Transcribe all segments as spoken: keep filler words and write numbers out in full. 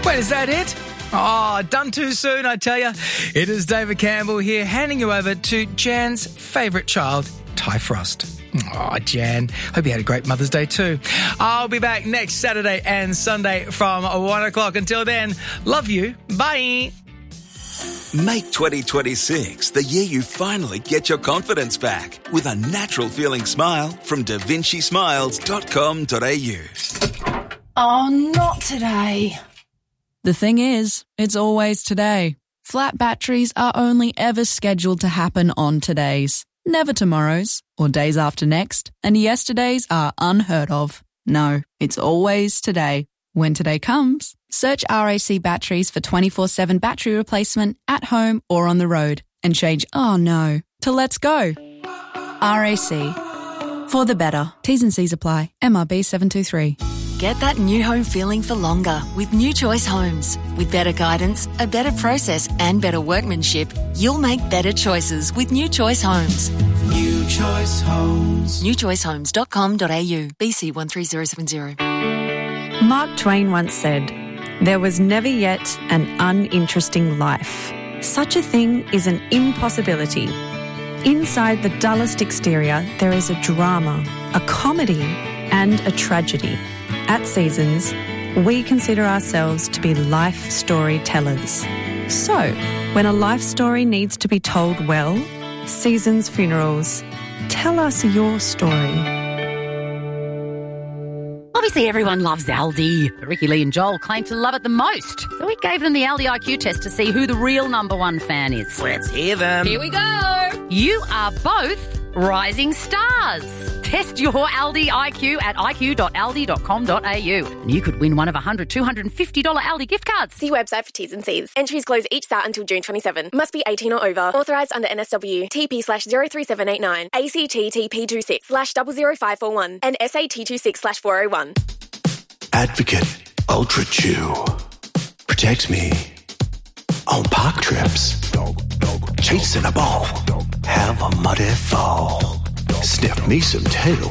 Wait, is that it? Oh, done too soon, I tell you. It is David Campbell here, handing you over to Jan's favourite child, Ty Frost. Oh, Jan. Hope you had a great Mother's Day too. I'll be back next Saturday and Sunday from one o'clock. Until then, love you. Bye. Make twenty twenty-six the year you finally get your confidence back with a natural-feeling smile from da vinci smiles dot com dot a u. Oh, not today. The thing is, it's always today. Flat batteries are only ever scheduled to happen on todays, never tomorrows or days after next, and yesterdays are unheard of. No, it's always today. When today comes, search R A C batteries for twenty-four seven battery replacement at home or on the road and change "oh no" to "let's go." R A C. For the better. T's and C's apply. M R B seven two three. Get that new home feeling for longer with New Choice Homes. With better guidance, a better process and better workmanship, you'll make better choices with New Choice Homes. New Choice Homes. new choice homes dot com dot a u. B C one three zero seven zero. Mark Twain once said, "There was never yet an uninteresting life. Such a thing is an impossibility. Inside the dullest exterior, there is a drama, a comedy, and a tragedy. At Seasons, we consider ourselves to be life storytellers. So, when a life story needs to be told well, Seasons Funerals, tell us your story." Obviously, everyone loves Aldi. But Ricky Lee and Joel claim to love it the most. So we gave them the Aldi I Q test to see who the real number one fan is. Let's hear them. Here we go. You are both rising stars. Test your Aldi I Q at i q dot aldi dot com dot a u. And you could win one of one hundred, two hundred fifty dollars Aldi gift cards. See website for T's and C's. Entries close each Sat until June twenty-seventh. Must be eighteen or over. Authorised under N S W. T P slash zero three seven eight nine. A C T T P two six slash zero zero five four one. And S A T two six slash four oh one. Advocate Ultra Chew protects me on park trips. Chasing a ball, have a muddy fall. Sniff me some tail.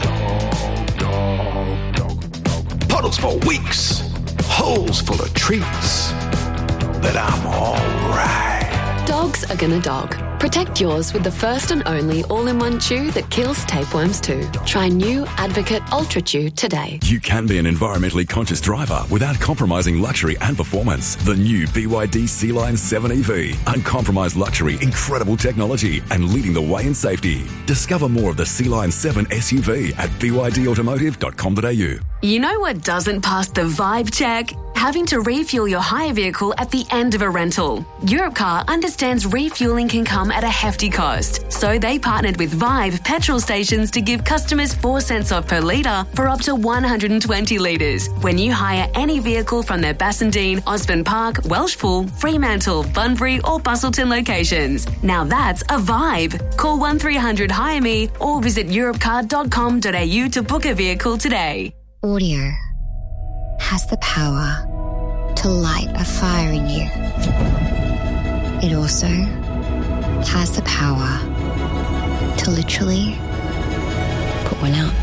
Puddles for weeks, holes full of treats. But I'm alright. Dogs are gonna dog. Protect yours with the first and only all-in-one chew that kills tapeworms too. Try new Advocate Ultra Chew today. You can be an environmentally conscious driver without compromising luxury and performance. The new B Y D Sea-Line seven E V. Uncompromised luxury, incredible technology, and leading the way in safety. Discover more of the Sea-Line seven S U V at b y d automotive dot com dot a u. You know what doesn't pass the vibe check? Having to refuel your hire vehicle at the end of a rental. Europcar understands refueling can come at a hefty cost, so they partnered with Vibe petrol stations to give customers four cents off per litre for up to one hundred twenty litres when you hire any vehicle from their Bassendean, Osborne Park, Welshpool, Fremantle, Bunbury or Busselton locations. Now that's a vibe. Call one three hundred hire me or visit europcar dot com dot a u to book a vehicle today. Audio has the power to light a fire in you. It also has the power to literally put one out.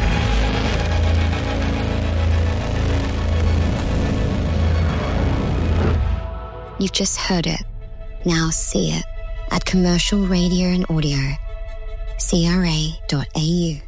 You've just heard it. Now see it at Commercial Radio and Audio. C R A dot A U.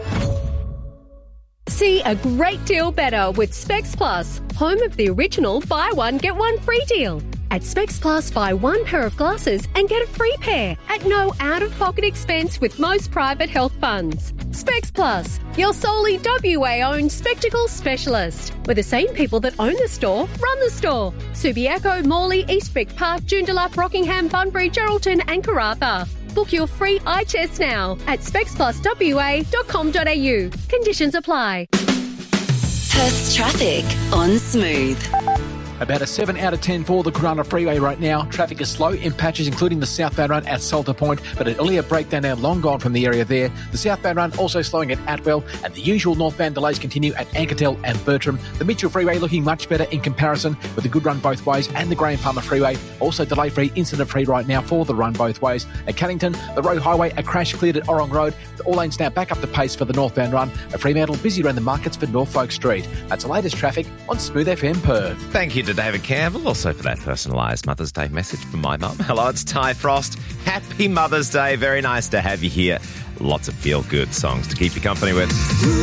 See a great deal better with Specs Plus, home of the original buy one, get one free deal. At Specs Plus, buy one pair of glasses and get a free pair at no out-of-pocket expense with most private health funds. Specs Plus, your solely W A-owned spectacles specialist, where the same people that own the store run the store. Subiaco, Morley, Eastwick Park, Joondalup, Rockingham, Bunbury, Geraldton and Karratha. Book your free eye test now at specs plus w a dot com dot a u. Conditions apply. Perth's traffic on Smooth. About a seven out of ten for the Corona Freeway right now. Traffic is slow in patches, including the southbound run at Salter Point, but an earlier breakdown now long gone from the area there. The southbound run also slowing at Atwell, and the usual northbound delays continue at Ankertel and Bertram. The Mitchell Freeway looking much better in comparison, with a good run both ways, and the Graham Palmer Freeway also delay-free, incident-free right now for the run both ways. At Cannington, the road highway, a crash cleared at Orrong Road, with all lanes now back up the pace for the northbound run. At Fremantle, busy around the markets for Norfolk Street. That's the latest traffic on Smooth F M Perth. Thank you, you to David Campbell, also for that personalised Mother's Day message from my mum. Hello, it's Ty Frost. Happy Mother's Day. Very nice to have you here. Lots of feel-good songs to keep you company with.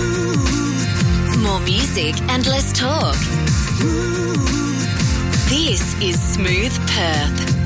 More music and less talk. This is Smooth Perth.